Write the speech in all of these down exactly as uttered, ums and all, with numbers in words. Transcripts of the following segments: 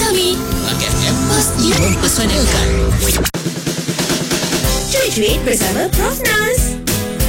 kami. Bulk F M pasti mempersonalkan. Cuit-cuit bersama Prof Nas.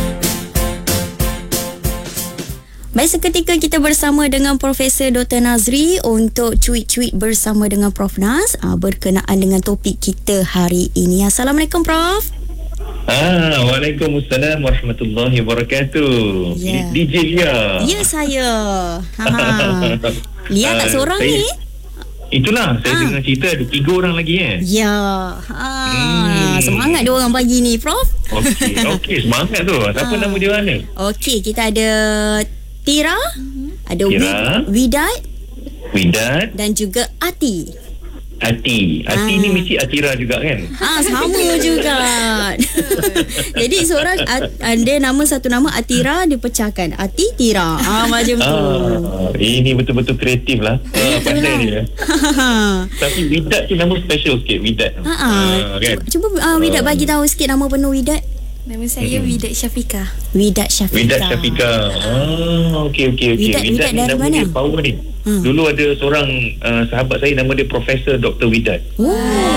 Baik, seketika kita bersama dengan Profesor Doktor Nazri untuk cuit-cuit bersama dengan Prof Nas aa, berkenaan dengan topik kita hari ini. Assalamualaikum Prof. Ah, Waalaikumsalam warahmatullahi wabarakatuh. Ya. D J Lia. Ya, saya. Ha. Lia tak seorang saya, ni? Itulah, saya Ah. dengar cerita ada tiga orang lagi eh. Ya. Ha. Hmm. Semangat dia orang pagi ni, Prof. Okey, okey, semangat tu. Siapa Ah. nama dia mana? Okey, kita ada Tira, ada Tira. Wid- Widat Widat, dan juga Ati. Ati. Ati Ah. ni mesti Atira juga kan? Ah, sama juga. Jadi seorang ada nama satu nama Atira dipecahkan Ati Tira. Ah, macam tu. Ah, ini betul-betul kreatif lah. Ah, pandai dia. Tapi Widat tu nama special sikit, Widat. Ha ah. Ah, kan? Cuba uh, Widat bagi tahu sikit nama penuh Widat. Nama saya Hmm. Widat Syafiqah. Widat Syafiqah. Widat Syafiqah. Ah, okey okey okey. Widat- Widat ni dari nama mana? dia power ni. Hmm. Dulu ada seorang uh, sahabat saya nama dia Profesor Doktor Widat. Oh.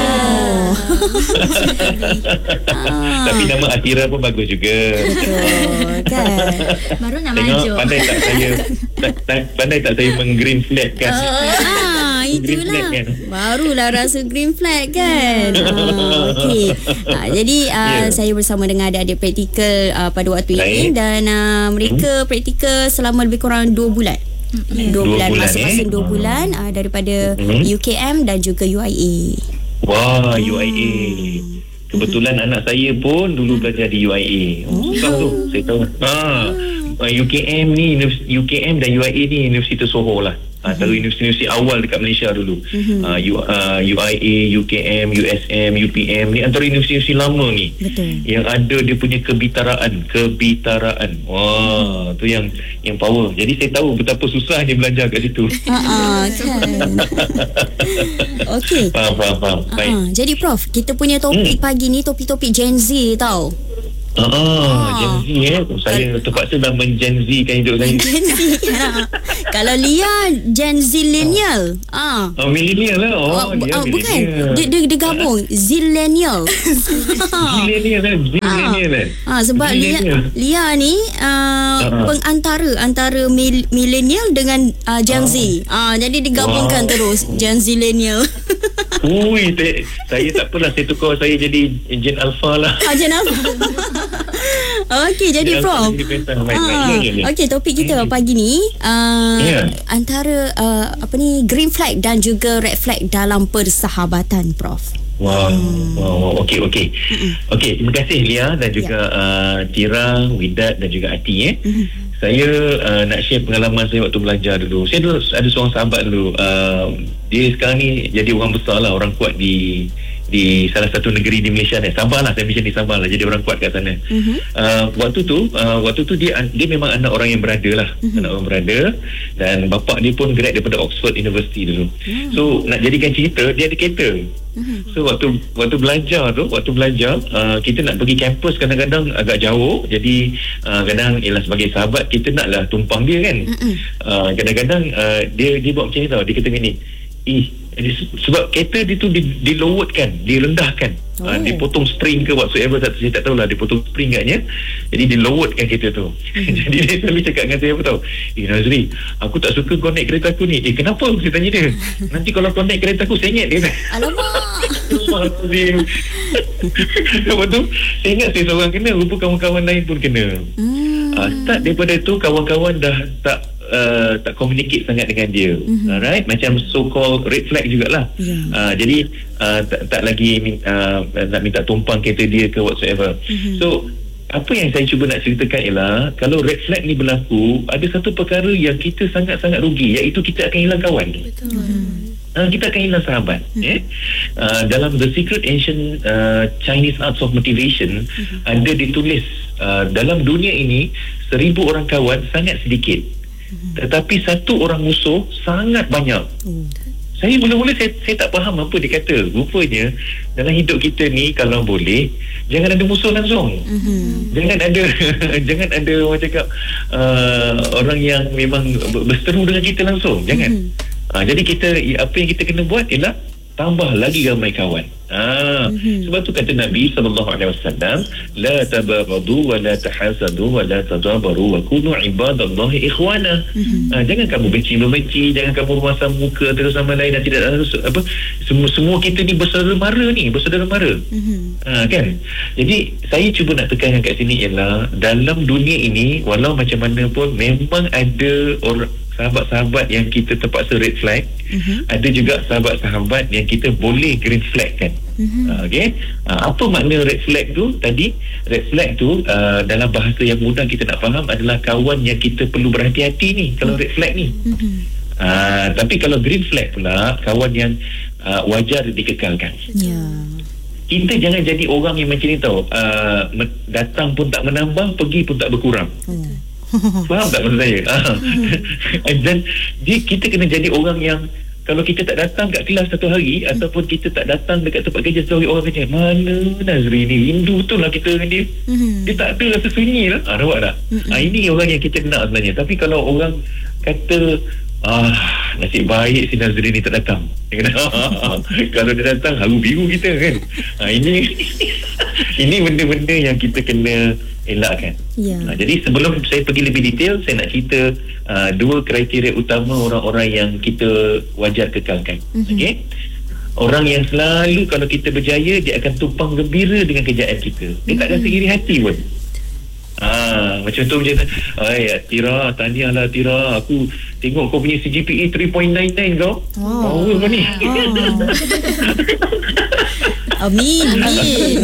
Tapi nama Atira pun bagus juga. Betul kan. Baru nak Tengok maju. pandai tak saya tak, tak, pandai tak saya meng-green flag kan. Ah, Green itulah. flag kan? Barulah rasa green flag kan. Ah, okey. Ah, jadi ah, Ya. saya bersama dengan adik-adik praktikal ah, pada waktu ini Baik. dan ah, mereka praktikal selama lebih kurang dua bulan. Dua, Dua bulan, bulan, masing-masing eh? dua bulan ah, daripada Mhm. U K M dan juga U I A. Wah, U I A. Kebetulan anak saya pun dulu belajar di U I A. Oh, susah tu, saya tahu. Ha. U K M ni, U K M dan U I A ni Universiti Soho lah. Antara universiti-universiti awal dekat Malaysia dulu. Mhm. Uh, U, uh, U I A, U K M, U S M, U P M ni antara universiti lama ni. Betul. Yang ada dia punya kebitaraan, kebitaraan. Wah, tu yang yang power. Jadi saya tahu betapa susahnya belajar kat situ. Ha ah, kan. Okey. Faham, faham, faham. Baik. Ah, jadi Prof, kita punya topik Hmm. pagi ni topik-topik Gen Z tau. Ah, Ah. Gen Z eh. Saya terpaksa dah men-Gen Z-kan hidup saya. Gen Z kan. Kalau Lia Gen Zillennial. Ah. Oh, millennial lah. Oh, Oh, bu- dia oh, bukan. millennial. Dia, dia, dia gabung Zillennial. Zillennial lah. Zillennial lah. Ah, sebab Lia, Zillennial. Lia ni uh, Ah. pengantara antara mil, millennial dengan uh, Gen Ah. Z. Ah, jadi digabungkan Wow. terus Gen Zillennial. Ui, saya, saya tak apalah. Saya tukar saya jadi Gen Alpha lah. Ah, Gen apa? Okey, jadi Gen Prof. Alpha jadi better. Baik, baik. Ah, Ya, ya, ya. okey, topik kita pagi ni uh, Ya. antara uh, apa ni green flag dan juga red flag dalam persahabatan, Prof. Wow, wow, okey, okey. Okey, terima kasih Lia dan juga Ya. uh, Tira, Widat dan juga Ati eh. Mhm. Saya uh, nak share pengalaman saya waktu belajar dulu. Saya dulu ada seorang sahabat dulu. Uh, dia sekarang ni jadi orang besar lah, orang kuat di di salah satu negeri di Malaysia ni. Sabah lah, saya mention di Sabah lah. Jadi orang kuat kat sana. Mhm. Uh, waktu tu, uh, waktu tu dia dia memang anak orang yang berada lah. Mhm. Anak orang berada. Dan bapak dia pun grad daripada Oxford University dulu. Mhm. So, nak jadikan cerita, dia ada kereta. Mhm. So waktu waktu belajar tu, waktu belajar uh, kita nak pergi kampus kadang-kadang agak jauh. Jadi uh, kadang ialah sebagai sahabat kita naklah tumpang dia kan. Mm-mm. Uh, kadang-kadang uh, dia dia buat macam ni tau. Dia kata gini, "Ih, eh, sebab kereta dia tu di, di loweredkan, direndahkan. Oh. Uh, dipotong spring ke whatsoever, tak, saya tak tahulah dia potong spring katnya. Jadi di loweredkan kereta tu." Mm. Jadi dia selalu cakap dengan saya apa tahu, "Eh Nazri, aku tak suka kau naik kereta aku ni." "Eh kenapa?" Saya tanya dia. "Nanti kalau kau naik kereta aku sengit." Dia kata. Alamak. Lepas tu saya ingat saya seorang kena, rupa kawan-kawan lain pun kena. Hmm. uh, Start daripada tu kawan-kawan dah tak uh, tak communicate sangat dengan dia. Mhm. Alright, macam so called red flag jugalah. Ya. uh, Jadi uh, tak, tak lagi min- uh, nak minta tumpang kereta dia ke whatsoever. Mhm. So apa yang saya cuba nak ceritakan ialah kalau red flag ni berlaku, ada satu perkara yang kita sangat-sangat rugi, iaitu kita akan hilang kawan. Betul. Uh, kita akan hilang sahabat. Hmm. Eh? Uh, dalam The Secret Ancient uh, Chinese Arts of Motivation, hmm. ada ditulis uh, dalam dunia ini seribu orang kawan sangat sedikit, hmm. tetapi satu orang musuh sangat banyak. Hmm. Saya mula-mula saya, saya tak faham apa dia kata. Rupanya dalam hidup kita ni kalau boleh jangan ada musuh langsung. Mm-hmm. Jangan ada jangan ada orang cakap uh, orang yang memang berseteru dengan kita langsung. Jangan. Mm-hmm. Ha, jadi kita apa yang kita kena buat ialah tambah lagi ramai kawan. Ah, mm-hmm. Sebab tu kata Nabi sallallahu alaihi wasallam, la tabaghadu wa la tahasadu wa la tadabaru wa kunu ibadallahi ikhwana. Mm-hmm. Ah, jangan kamu benci membenci, jangan kamu memasang muka antara sama lain dan tidak apa semua semua kita ni bersaudara mara ni, bersaudara mara. Mm-hmm. Ah, kan? Jadi saya cuba nak tekankan kat sini ialah dalam dunia ini walau macam mana pun memang ada orang sahabat-sahabat yang kita terpaksa red flag, uh-huh. ada juga sahabat-sahabat yang kita boleh green flag kan. Uh-huh. Okay, uh, apa makna red flag tu tadi? Red flag tu uh, dalam bahasa yang mudah kita nak faham adalah kawan yang kita perlu berhati-hati ni kalau uh-huh. red flag ni. Uh-huh. Uh, tapi kalau green flag pula kawan yang uh, wajar dikekalkan. Yeah. Kita jangan jadi orang yang macam ni tau, uh, datang pun tak menambah, pergi pun tak berkurang. Uh. Faham tak maksud saya? Dan kita kena jadi orang yang kalau kita tak datang kat kelas satu hari hmm. ataupun kita tak datang dekat tempat kerja satu hari, orang kata mana Nazri ni, rindu betul lah kita dengan dia. hmm. Dia tak ada rasa sunyi lah. Ha, nampak tak? hmm. ha, Ini orang yang kita nak sebenarnya. Tapi kalau orang kata ah, nasib baik si Nazri ni tak datang, kalau dia datang haru biru kita kan. ha, Ini Ini benda-benda yang kita kena elakkan. Yeah. Ha, jadi sebelum saya pergi lebih detail, saya nak cerita uh, dua kriteria utama orang-orang yang kita wajar kekalkan. Mm-hmm. Okey. Orang yang selalu kalau kita berjaya, dia akan tumpang gembira dengan kejayaan kita. Dia mm-hmm. tak rasa iri hati pun. Ah, macam tu macam ai Tira, tahniah lah Tira, aku tengok kau punya C G P A three point nine nine kau. Oh, oh kau ni. Oh. Amin, amin.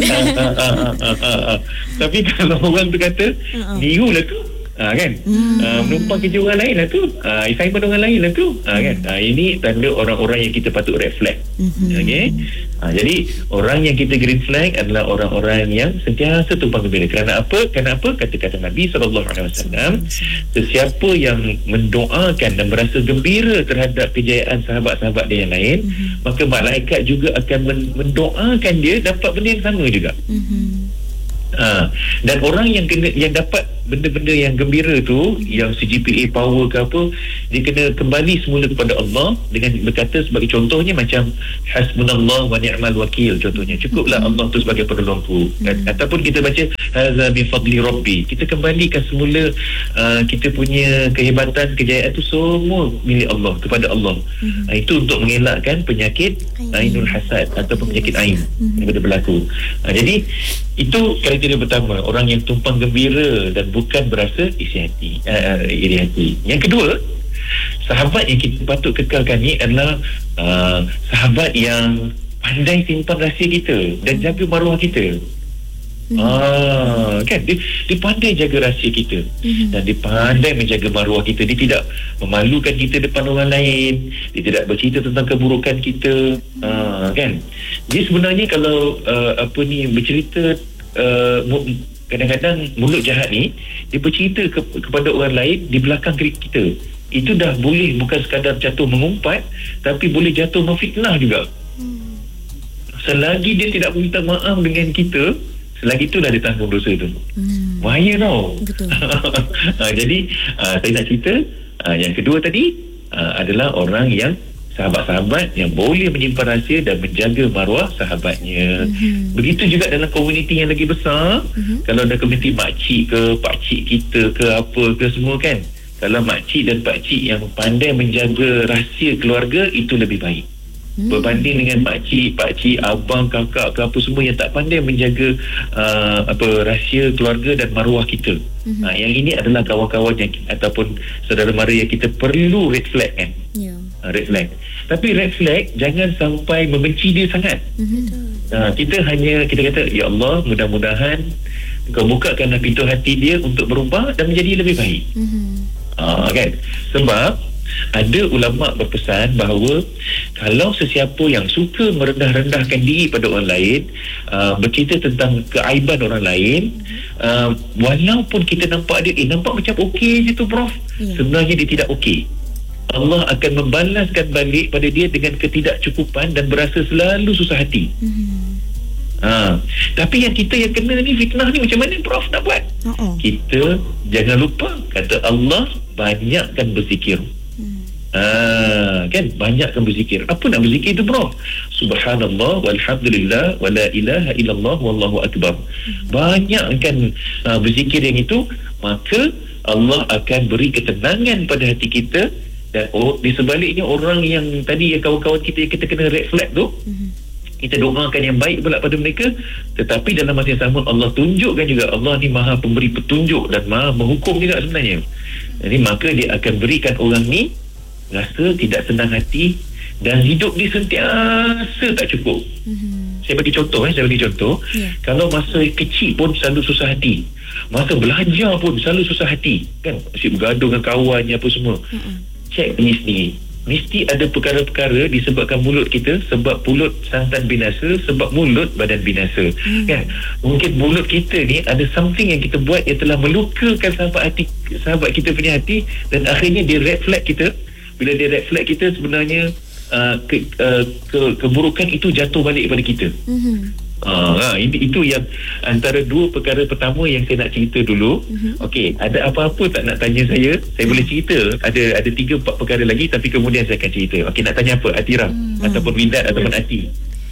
Tapi kalau orang tu kata uh-uh. niru lah tu, ha, kan? Hmm. Uh, menumpang kerja orang lain lah tu, uh, assignment orang lain lah tu, ha, kan? Uh, ini tanda orang-orang yang kita patut red flag. Mm-hmm. Okay? Uh, jadi orang yang kita green flag adalah orang-orang yang sentiasa tumpang gembira. Kerana apa? Kerana apa? Kata-kata Nabi sallallahu alaihi wasallam, sesiapa yang mendoakan dan merasa gembira terhadap kejayaan sahabat-sahabat dia yang lain, mm-hmm. maka malaikat juga akan mendoakan dia dapat benda yang sama juga. Mm-hmm. Ha, dan orang yang kena yang dapat benda-benda yang gembira tu, yang C G P A power ke apa, dia kena kembali semula kepada Allah dengan berkata sebagai contohnya macam hasbunallah wa ni'mal wakil, contohnya cukuplah Allah tu sebagai penolongku. hmm. Ataupun kita baca hadza min fadli rabbi, kita kembalikan semula uh, kita punya kehebatan, kejayaan tu semua milik Allah, kepada Allah. hmm. uh, Itu untuk mengelakkan penyakit ainul hasad ataupun penyakit ain hmm. yang berlaku. uh, Jadi itu kriteria pertama, orang yang tumpang gembira dan bukan berasa isi hati, uh, iri hati. Yang kedua, sahabat yang kita patut kekalkan ni adalah uh, sahabat yang pandai simpan rahsia kita dan jaga maruah kita. Mm-hmm. Ah, kan dia, dia pandai jaga rahsia kita, mm-hmm. dan dia pandai menjaga maruah kita. Dia tidak memalukan kita depan orang lain, dia tidak bercerita tentang keburukan kita. Ah, kan dia sebenarnya kalau uh, apa ni bercerita, uh, kadang-kadang mulut jahat ni dia bercerita ke, kepada orang lain di belakang kita, itu dah boleh bukan sekadar jatuh mengumpat, tapi boleh jatuh memfitnah juga. hmm. Selagi dia tidak minta maaf dengan kita, selagi itulah dia tanggung dosa tu. hmm. Bahaya tau. Betul. Jadi uh, saya nak cerita uh, yang kedua tadi uh, adalah orang yang sahabat-sahabat yang boleh menyimpan rahsia dan menjaga maruah sahabatnya. Mm-hmm. Begitu juga dalam komuniti yang lagi besar. Mm-hmm. Kalau ada komuniti makcik ke, pakcik kita ke, apa ke semua kan. Kalau makcik dan pakcik yang pandai menjaga rahsia keluarga, itu lebih baik. Mm-hmm. Berbanding dengan makcik, pakcik, abang, kakak ke apa semua yang tak pandai menjaga uh, apa rahsia keluarga dan maruah kita. Mm-hmm. Uh, yang ini adalah kawan-kawan yang ataupun saudara mara yang kita perlu red flag kan. Yeah. Red flag. Tapi red flag jangan sampai membenci dia sangat. Mm-hmm. uh, Kita hanya kita kata, ya Allah, mudah-mudahan Kau bukakanlah pintu hati dia untuk berubah dan menjadi lebih baik. Mm-hmm. uh, kan? Sebab ada ulama' berpesan bahawa kalau sesiapa yang suka merendah-rendahkan diri pada orang lain, uh, bercerita tentang keaiban orang lain, uh, walaupun kita nampak dia eh nampak macam okey je tu Prof, yeah. sebenarnya dia tidak okey. Allah akan membalaskan balik pada dia dengan ketidakcukupan dan berasa selalu susah hati. Mm-hmm. Ha, tapi yang kita yang kena ni fitnah ni macam mana Prof nak buat? Uh-uh. Kita jangan lupa kata Allah, banyakkan berzikir. Mm. Ah, kan banyakkan berzikir. Apa nak berzikir tu bro? Subhanallah walhamdulillah wala ilaha illallah wallahu akbar. Banyakkan uh, berzikir yang itu, maka Allah akan beri ketenangan pada hati kita. Dan oh, di sebaliknya orang yang tadi yang kawan-kawan kita yang kita kena red flag tu, mm-hmm. kita doakan yang baik pula pada mereka, tetapi dalam masa yang sama Allah tunjukkan juga Allah ni maha pemberi petunjuk dan maha menghukum juga sebenarnya. Jadi maka dia akan berikan orang ni rasa tidak senang hati dan hidup dia sentiasa tak cukup. Mm-hmm. Saya bagi contoh eh, saya bagi contoh. Yeah. Kalau masa kecil pun selalu susah hati. Masa belajar pun selalu susah hati. Kan? Asyik bergaduh dengan kawannya apa semua. Mm-hmm. Cek ini sendiri. Mesti ada perkara-perkara disebabkan mulut kita, sebab mulut santan binasa, sebab mulut badan binasa. Mm. Kan? Mungkin mulut kita ni ada something yang kita buat yang telah melukakan sahabat hati, sahabat kita punya hati, dan akhirnya dia red flag kita. Bila dia red flag kita, sebenarnya uh, ke, uh, ke, keburukan itu jatuh balik kepada kita. Mm-hmm. Uh, ini, itu yang antara dua perkara pertama yang saya nak cerita dulu. Mm-hmm. Okey, ada apa-apa tak nak tanya saya? Saya boleh cerita. Ada ada tiga empat perkara lagi, tapi kemudian saya akan cerita. Okey, nak tanya apa? Atira mm-hmm. ataupun Windat ataupun Ati?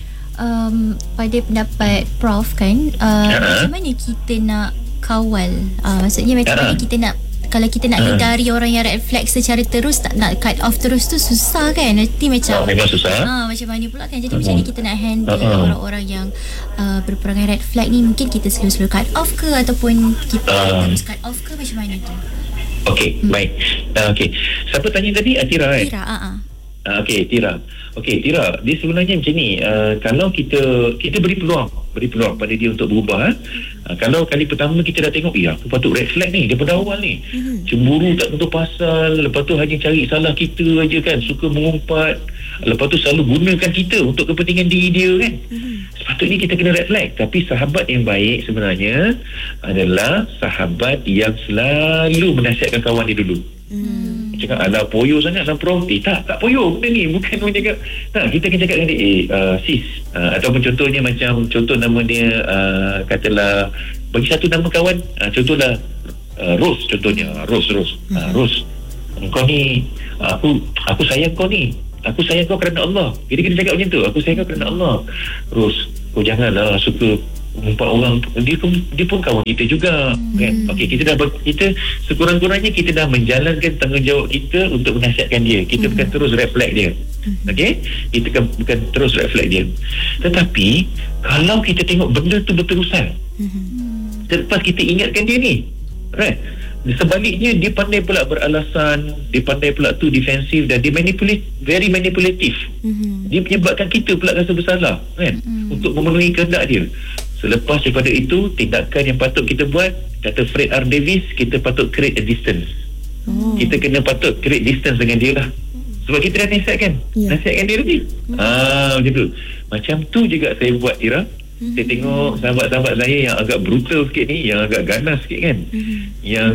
Um, pada pendapat Prof kan, uh, uh-huh. macam mana kita nak kawal? Uh, maksudnya macam uh-huh. mana kita nak, kalau kita nak hindari uh. orang yang red flag secara terus, tak nak cut off terus tu susah kan? Nanti macam oh, memang susah. Ha, macam mana pula kan? Jadi uh-huh. macam mana kita nak handle uh-huh. orang-orang yang uh, berperangai red flag ni? Mungkin kita slow-slow cut off ke, ataupun kita uh. terus cut off ke, macam mana tu? Okey, hmm. baik. Uh, Okey. Siapa tanya tadi? Atira kan? Tira, ah uh-uh. uh, Okey, Tira. Okey, Tira, dia sebenarnya macam ni. Uh, kalau kita kita beri peluang, beri peluang pada dia untuk berubah. Eh? Uh, kalau kali pertama kita dah tengok, ya, aku patut red flag ni daripada awal ni. Mm-hmm. Cemburu tak tentu pasal, lepas tu hanya cari salah kita aja kan, suka mengumpat, lepas tu selalu gunakan kita untuk kepentingan diri dia kan. Mm-hmm. Sepatutnya kita kena red flag. Tapi sahabat yang baik sebenarnya adalah sahabat yang selalu menasihatkan kawan dia dulu. Hmm. Cakap, alah poyo sangat lah Prof. Eh tak, tak poyo benda ni. Bukan orang cakap, tak, kita akan cakap dengan dia, eh uh, sis, uh, ataupun contohnya macam, contoh nama dia uh, katalah, bagi satu nama kawan, uh, contohlah uh, Rose, contohnya Rose, Rose hmm. uh, Rose, kau ni, aku aku sayang kau ni, aku sayang kau kerana Allah. Kita kena cakap macam tu, aku sayang kau kerana Allah. Rose, kau janganlah suka empat orang, dia pun dia pun kawan kita juga. Hmm. Kan? Okey, kita dah ber, kita sekurang-kurangnya kita dah menjalankan tanggungjawab kita untuk menasihatkan dia. Kita hmm. bukan terus red flag dia. Hmm. Okey? Kita kan bukan terus red flag dia. Tetapi kalau kita tengok benda tu berterusan, hmm. selepas kita ingatkan dia ni, right? Sebaliknya dia pandai pula beralasan, dia pandai pula tu defensif, dan dia manipulate, very manipulative. Mm-hmm. Dia menyebabkan kita pula rasa bersalah kan, mm-hmm. untuk memenuhi kehendak dia. Selepas daripada itu, tindakan yang patut kita buat, kata Fred R. Davis, kita patut create a distance. Oh. Kita kena patut create distance dengan dia lah. Sebab kita dah nasihatkan, yeah. nasihatkan dia tadi. Mm-hmm. Ah, macam tu. Macam tu juga saya buat, Ira. Mm-hmm. Saya tengok sahabat-sahabat saya yang agak brutal sikit ni, yang agak ganas sikit kan, mm-hmm. yang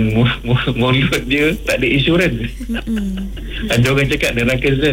mulut dia tak ada insurans. Mm-hmm. Ada orang cakap neraka zen.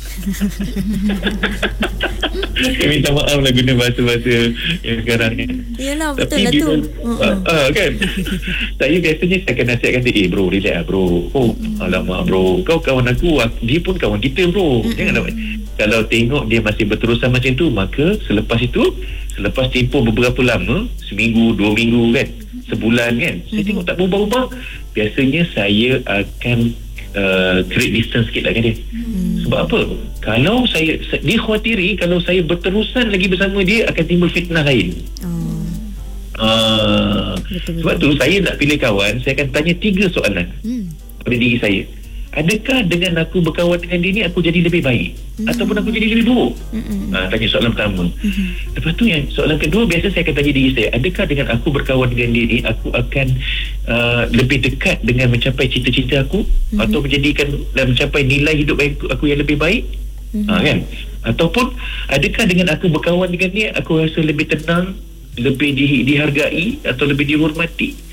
Saya minta maaf lah guna bahasa-bahasa yang sekarang ni. Yelah, betul tapi lah dia, tu. Uh, uh, kan. Saya biasanya saya akan nasihatkan dia, eh bro, relax lah bro. Oh, alamak bro, kau kawan aku, dia pun kawan kita bro. Jangan dapat. Kalau tengok dia masih berterusan macam tu, maka selepas itu, selepas tempoh beberapa lama, seminggu, dua minggu kan, sebulan kan, saya tengok tak berubah-ubah, biasanya saya akan uh, create distance sikit lah dengan dia. Hmm. Sebab apa? Kalau saya, dia khawatiri kalau saya berterusan lagi bersama dia, akan timbul fitnah lain. Oh. Uh, sebab tu saya nak pilih kawan, saya akan tanya tiga soalan hmm. pada diri saya. Adakah dengan aku berkawan dengan dia ni aku jadi lebih baik, mm-hmm. ataupun aku jadi lebih buruk? Mm-hmm. Ha, tanya soalan pertama. Mm-hmm. Lepas tu yang soalan kedua, biasa saya akan tanya diri saya, adakah dengan aku berkawan dengan dia ni aku akan uh, lebih dekat dengan mencapai cita-cita aku, mm-hmm. atau menjadikan dan mencapai nilai hidup aku, aku yang lebih baik? Mm-hmm. Ha, kan? Ataupun adakah dengan aku berkawan dengan dia aku rasa lebih tenang, lebih di, dihargai atau lebih dihormati?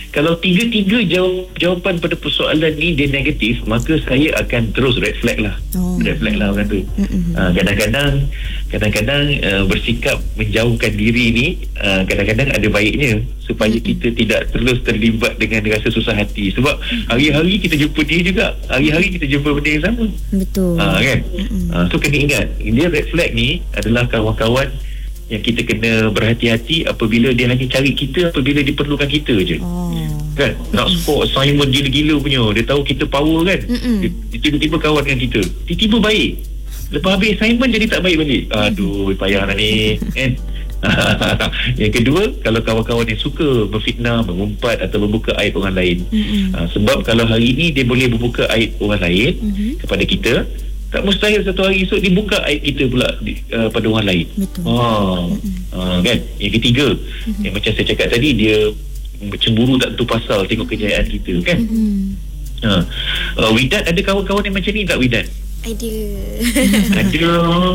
kalau tiga-tiga jawab, jawapan pada persoalan ni dia negatif, maka saya akan terus red flag lah. Oh. Red flag lah orang tu. Uh, kadang-kadang kadang-kadang uh, bersikap menjauhkan diri ni uh, kadang-kadang ada baiknya supaya mm-hmm. kita tidak terus terlibat dengan rasa susah hati. Sebab hari-hari kita jumpa dia juga, hari-hari kita jumpa benda yang sama. Betul. Uh, kan? Mm-hmm. Uh, so kena ingat, dia red flag ni adalah kawan-kawan yang kita kena berhati-hati apabila dia hanya cari kita apabila diperlukan kita je. Oh. Kan? Nak score assignment gila-gila punya, dia tahu kita power kan. Dia, dia tiba-tiba kawan dengan kita, tiba-tiba baik, lepas habis assignment jadi tak baik balik. Aduh, payah lah ni kan. Yang kedua, kalau kawan-kawan yang suka berfitnah, mengumpat atau membuka aib orang lain. uh, Sebab kalau hari ni dia boleh membuka aib orang lain mm-hmm. kepada kita, tak mustahil satu hari esok dibuka aib kita pula di, uh, pada orang lain. Betul. Oh, mm-hmm. uh, kan? Yang ketiga, mm-hmm. yang macam saya cakap tadi, dia cemburu tak tentu pasal tengok kejayaan kita kan. Mm-hmm. uh, uh, Widat ada kawan-kawan yang macam ni tak Widat? Ada. Ada.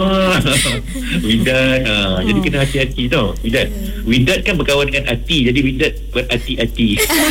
Widat uh, oh. Jadi kena hati-hati tau Widat. Widat kan berkawan dengan Ati, jadi Widat berhati-hati.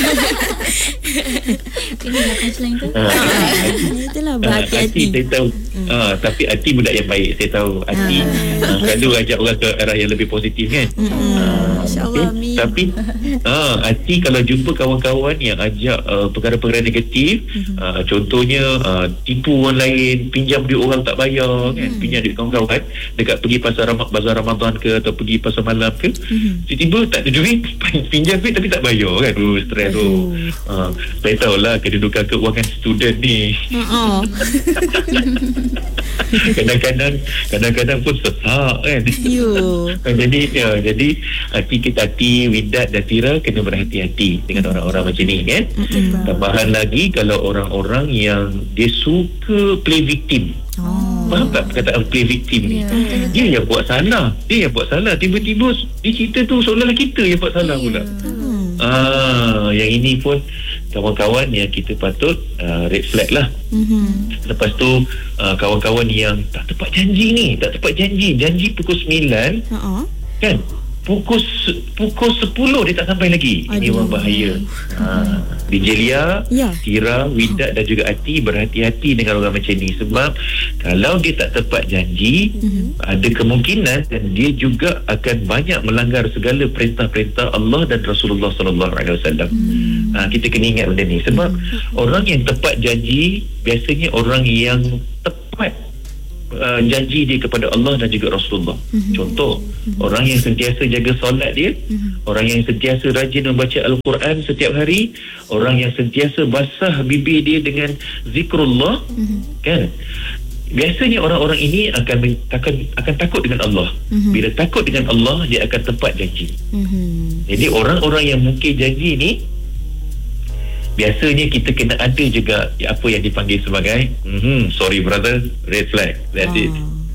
Inilah punchline tu. Itulah berhati-hati. Saya tahu. Uh, tapi Ati budak yang baik, saya tahu Ati uh, selalu ajak orang ke arah yang lebih positif kan. uh, InsyaAllah okay. amin. Tapi uh, Ati kalau jumpa kawan-kawan yang ajak uh, perkara-perkara negatif, uh, contohnya uh, tipu orang lain, pinjam duit orang tak bayar kan, pinjam duit kawan-kawan dekat pergi pasar Ram- bazar Ramadan ke atau pergi pasar malam ke, tiba-tiba tak ada duit, pinjam duit tapi tak bayar kan. Oh, stres tu. uh, Saya tahulah kedudukan keuangan student ni. uh-uh. Kadang-kadang Kadang-kadang pun sesak kan. Jadi ya, Jadi hati kita, hati Widat dan Tira kena berhati-hati dengan orang-orang macam ni kan. mm-hmm. Tambahan lagi, kalau orang-orang yang dia suka play victim. Oh. Faham tak perkataan play victim ni? Yeah. Dia yang buat salah, Dia yang buat salah, tiba-tiba dia cerita tu seolah-olah kita yang buat salah. yeah. pula. hmm. Ah, yang ini pun kawan-kawan yang kita patut uh, red flag lah. Mm-hmm. Lepas tu uh, kawan-kawan yang tak tepat janji ni, tak tepat janji, janji pukul sembilan, uh-uh. kan? Pukul pukul sepuluh dia tak sampai lagi. Aduh. Ini orang bahaya. Ha, D J Lia, ya. Tira, Widat dan juga Ati berhati-hati dengan orang macam ni, sebab kalau dia tak tepat janji, mm-hmm. ada kemungkinan dan dia juga akan banyak melanggar segala perintah-perintah Allah dan Rasulullah sallallahu alaihi wasallam. Ha, kita kena ingat benda ni, sebab mm-hmm. orang yang tepat janji biasanya orang yang tepat Uh, janji dia kepada Allah dan juga Rasulullah. Mm-hmm. Contoh, mm-hmm. orang yang sentiasa jaga solat dia, mm-hmm. orang yang sentiasa rajin membaca Al-Quran setiap hari, orang yang sentiasa basah bibir dia dengan zikrullah, mm-hmm. kan? Biasanya orang-orang ini akan akan akan takut dengan Allah. Mm-hmm. Bila takut dengan Allah, dia akan tepat janji. Mm-hmm. Jadi orang-orang yang mungkin janji ni, biasanya kita kena ada juga apa yang dipanggil sebagai mm-hmm, sorry brother, red flag. That's oh. it.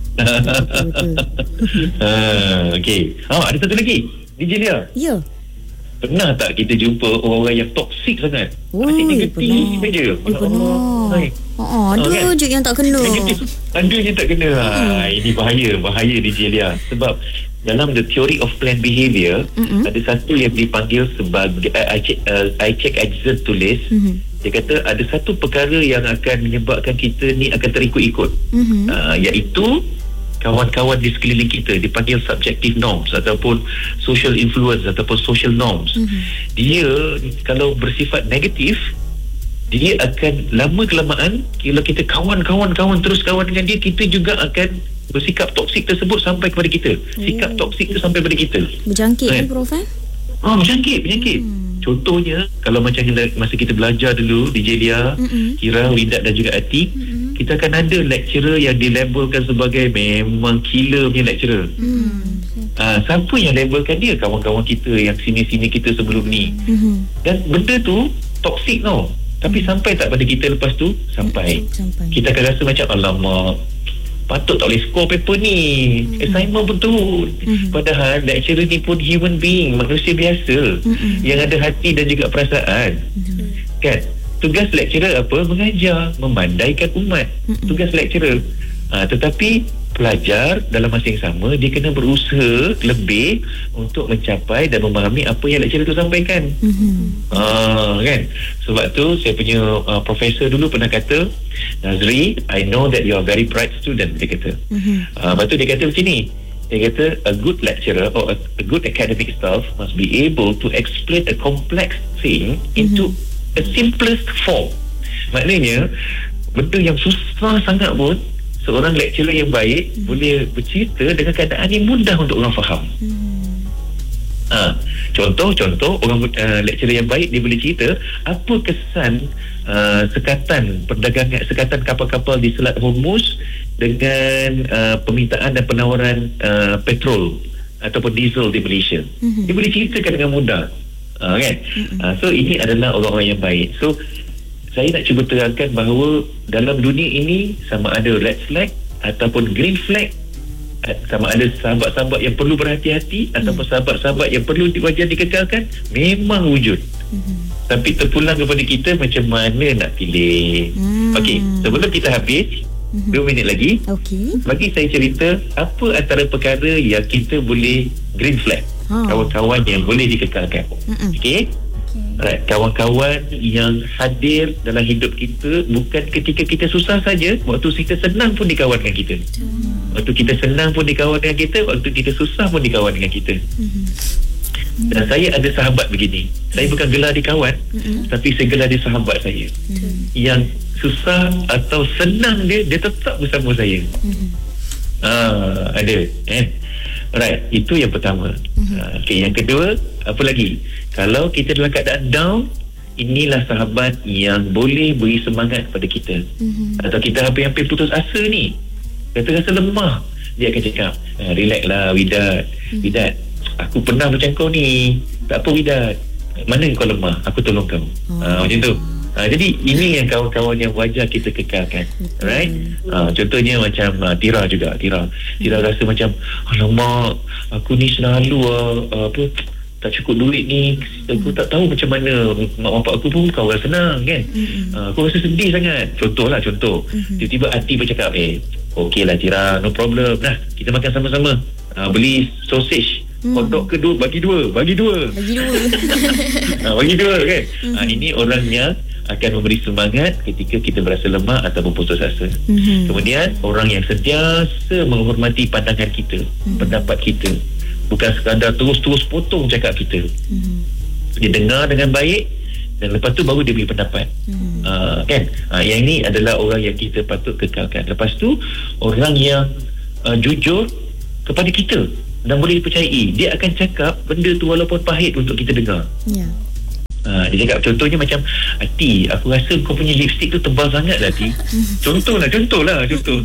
uh, okay. Oh, ada satu lagi, D J Lia. Ya. Pernah tak kita jumpa orang-orang yang toksik sangat? Asyik negatif saja. Pernah. Oh, ada kan? Je yang tak kena. Ada je tak kena. Hmm. Ha, ini bahaya, bahaya D J Lia. Sebab dalam the theory of planned behaviour, mm-hmm. ada satu yang dipanggil sebagai uh, I check uh, I check Edison tulis. Mm-hmm. Dia kata ada satu perkara yang akan menyebabkan kita ni akan terikut-ikut. Mm-hmm. Uh, iaitu kawan-kawan di sekeliling kita, dipanggil subjective norms ataupun social influence ataupun social norms. Mm-hmm. Dia kalau bersifat negatif, dia akan lama kelamaan, kalau kita kawan-kawan-kawan terus kawan dengan dia, kita juga akan bersikap toksik tersebut sampai kepada kita. Sikap oh. toksik tu sampai kepada kita. Berjangkit kan, Prof? Eh? Oh, berjangkit, berjangkit. Hmm. Contohnya, kalau macam masa kita belajar dulu, D J Lia, mm-hmm. Kira, Widat dan juga Ati, mm-hmm. kita akan ada lecturer yang dilabelkan sebagai memang killer punya lecturer. Hmm. Uh, siapa yang labelkan dia? Kawan-kawan kita yang sini-sini kita sebelum ni. Mm-hmm. Dan benda tu toksik tau. Tapi mm-hmm. sampai tak pada kita lepas tu? Sampai. Mm-hmm. sampai. Kita akan rasa macam, alamak, patut tak boleh score paper ni, mm-hmm. assignment pun turun. Mm-hmm. Padahal lecturer ni pun human being, manusia biasa, mm-hmm. yang ada hati dan juga perasaan. Mm-hmm. Kan? Tugas lecturer apa? Mengajar, memandaikan umat. Mm-hmm. Tugas lecturer. Ha, tetapi pelajar dalam masa yang sama dia kena berusaha lebih untuk mencapai dan memahami apa yang lecturer tu sampaikan. Mm-hmm. Uh, kan? Sebab tu saya punya uh, profesor dulu pernah kata, Nazri, I know that you are very bright student, dia kata. Mm-hmm. Uh, lepas tu dia kata macam ni, dia kata a good lecturer or a, a good academic staff must be able to explain a complex thing into mm-hmm. a simplest form. Maknanya benda yang susah sangat pun seorang lecturer yang baik hmm. boleh bercerita dengan keadaan yang mudah untuk orang faham. Hmm. Ha, contoh-contoh orang uh, lecturer yang baik dia boleh cerita apa kesan uh, sekatan perdagangan sekatan kapal-kapal di Selat Hormuz dengan uh, permintaan dan penawaran uh, petrol ataupun diesel di Malaysia. Hmm. Dia boleh ceritakan dengan mudah. Uh, kan? Hmm. Uh, so ini adalah orang-orang yang baik. So saya nak cuba terangkan bahawa dalam dunia ini sama ada red flag ataupun green flag, sama ada sahabat-sahabat yang perlu berhati-hati mm. ataupun sahabat-sahabat yang perlu wajar dikekalkan, memang wujud. Mm-hmm. Tapi terpulang kepada kita macam mana nak pilih. Mm. Okey, sebelum kita habis mm-hmm. dua minit lagi, okay. bagi saya cerita apa antara perkara yang kita boleh green flag, oh. kawan-kawan yang boleh dikekalkan. Mm-hmm. Okey. Right, kawan-kawan yang hadir dalam hidup kita bukan ketika kita susah saja, waktu kita senang pun dikawan dengan kita. Hmm. Waktu kita senang pun dikawan dengan kita, waktu kita susah pun dikawan dengan kita. Hmm. Dan saya ada sahabat begini. Saya bukan gelar dia kawan, hmm. tapi saya gelar dia sahabat saya. Hmm. Yang susah atau senang dia, dia tetap bersama saya. Hmm. Ah, ada eh. Right, itu yang pertama. Hmm. Okey, yang kedua, apa lagi? Kalau kita dalam keadaan down, inilah sahabat yang boleh beri semangat kepada kita. Mm-hmm. Atau kita hampir-hampir putus asa ni, kita rasa lemah, dia akan cakap, eh, relax lah Widat. Mm-hmm. Widat, aku pernah macam kau ni. Tak apa Widat, mana kau lemah, aku tolong kau. Oh. Ha, macam tu. Ha, jadi ini yang kawan-kawan yang wajar kita kekalkan. Right? Ha, contohnya macam uh, Tira juga. Tira Tira rasa macam, alamak, aku ni selalu uh, apa tak cukup duit ni, aku tak tahu macam mana mak bapak aku pun kawan senang kan. Mm-hmm. Uh, aku rasa sedih sangat. Contoh lah contoh. Mm-hmm. Tiba-tiba hati bercakap, eh okey lah Tira, no problem. Nah, kita makan sama-sama. Uh, beli sausage. Mm. Hotdog ke dua, bagi dua. Bagi dua. Bagi dua. uh, bagi dua kan. Mm-hmm. Uh, ini orangnya akan memberi semangat ketika kita berasa lemah ataupun putus asa. Mm-hmm. Kemudian orang yang sentiasa menghormati pandangan kita, mm-hmm. pendapat kita. Bukan sekadar terus-terus potong cakap kita. Mm-hmm. Dia dengar dengan baik dan lepas tu baru dia beri pendapat. Mm-hmm. Uh, kan? Uh, yang ini adalah orang yang kita patut kekalkan. Lepas tu orang yang uh, jujur kepada kita dan boleh dipercayai. Dia akan cakap benda tu walaupun pahit untuk kita dengar. Ya. Yeah. Uh, dia cakap contohnya macam, Ati, aku rasa kau punya lipstick tu tebal sangat lah Ati. Contoh lah, contoh lah, contoh.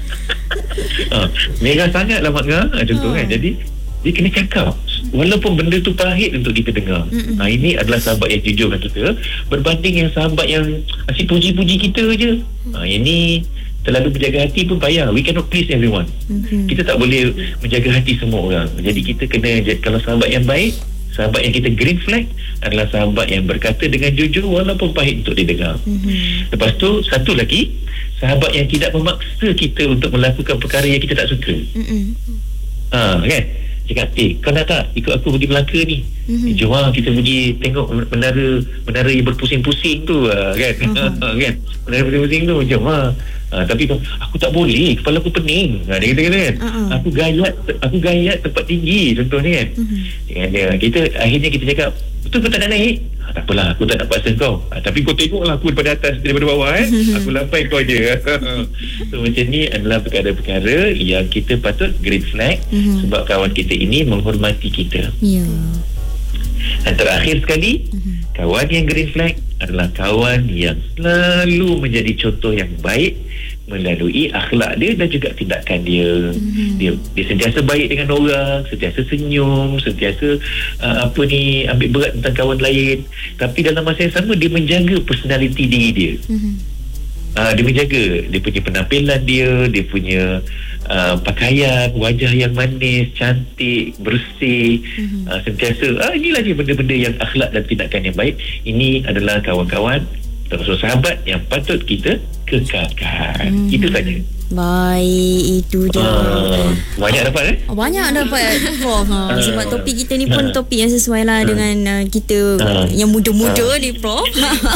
uh, merah sangat lah Mak Ngah, uh, contoh oh. kan. Jadi dia kena cakap walaupun benda tu pahit untuk kita dengar. Mm-hmm. Ha, ini adalah sahabat yang jujur dengan kita berbanding yang sahabat yang asyik puji-puji kita je. Ha, yang ni terlalu berjaga hati pun payah. We cannot please everyone. Mm-hmm. Kita tak boleh menjaga hati semua orang. Jadi kita kena, kalau sahabat yang baik, sahabat yang kita green flag adalah sahabat yang berkata dengan jujur walaupun pahit untuk didengar. Mm-hmm. Lepas tu satu lagi, sahabat yang tidak memaksa kita untuk melakukan perkara yang kita tak suka. Mm-hmm. Ha, kan? Cakap, eh kau nak tak ikut aku pergi Melaka ni? Mm-hmm. Eh, jom lah kita pergi tengok menara menara yang berpusing-pusing tu uh, kan. Uh-huh. kan menara berpusing-pusing tu, jom lah. Uh, tapi aku tak boleh, kepala aku pening. Uh, dia kata kan, uh-huh. aku gayat aku gayat tempat tinggi contohnya kan. Uh-huh. Dia, kita akhirnya kita cakap, betul kau tak nak naik? Ah, tak apalah, aku tak nak paksa kau. Ah, tapi kau tengoklah aku daripada atas, daripada bawah eh. Aku lampai kau je. So macam ni adalah perkara-perkara yang kita patut green flag uh-huh. sebab kawan kita ini menghormati kita. Ya. Yeah. Dan terakhir sekali, uh-huh. kawan yang green flag adalah kawan yang selalu menjadi contoh yang baik melalui akhlak dia dan juga tindakan dia. Mm-hmm. Dia dia sentiasa baik dengan orang, sentiasa senyum, sentiasa uh, apa ni ambil berat tentang kawan lain. Tapi dalam masa yang sama dia menjaga personality diri dia. Mm-hmm. Uh, dia menjaga dia punya penampilan dia, dia punya uh, pakaian, wajah yang manis, cantik, bersih. Mm-hmm. Uh, sentiasa ah inilah dia benda-benda yang akhlak dan tindakan yang baik. Ini adalah kawan-kawan termasuk sahabat yang patut kita kekalkan. Hmm. Itu saja. Baik, itu dia. Uh, banyak dapat eh? Oh, banyak dapat Prof. Ha, sebab topik kita ni pun topik yang sesuai lah dengan uh, kita uh, yang muda-muda uh. ni Prof.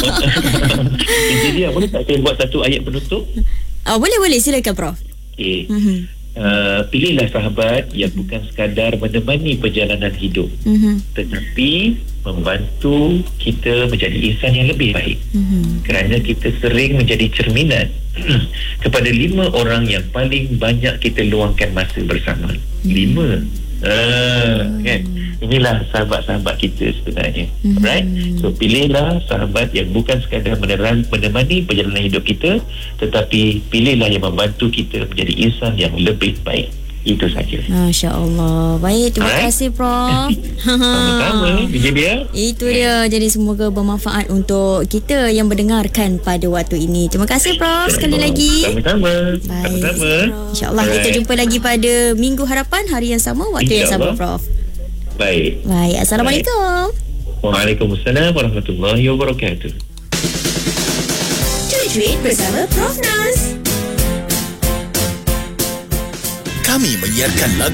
Jadi boleh tak saya buat satu ayat penutup? Oh, boleh boleh silakan Prof. Okay. Mm-hmm. Uh, pilihlah sahabat yang bukan sekadar menemani perjalanan hidup, Mm-hmm. tetapi membantu kita menjadi insan yang lebih baik. Mm-hmm. Kerana kita sering menjadi cerminan kepada lima orang yang paling banyak kita luangkan masa bersama. Mm-hmm. Lima. Uh, kan? Inilah sahabat-sahabat kita sebenarnya. Mm-hmm. Right? So pilihlah sahabat yang bukan sekadar meneran, menemani perjalanan hidup kita, tetapi pilihlah yang membantu kita menjadi insan yang lebih baik. Itu saja. Masya Allah. Baik, terima Alright. kasih Prof. Sama-sama. Jadi dia. Itu dia. Jadi semoga bermanfaat untuk kita yang mendengarkan pada waktu ini. Terima kasih Prof sekali lagi. Sama-sama. Baik. Sama-sama. InsyaAllah kita Alright. jumpa lagi pada minggu harapan, hari yang sama, waktu yang sama Prof. Baik. Baik. Assalamualaikum. Waalaikumsalam warahmatullahi wabarakatuh. Cuit-cuit bersama Prof Nas. Kami menyiarkan lagu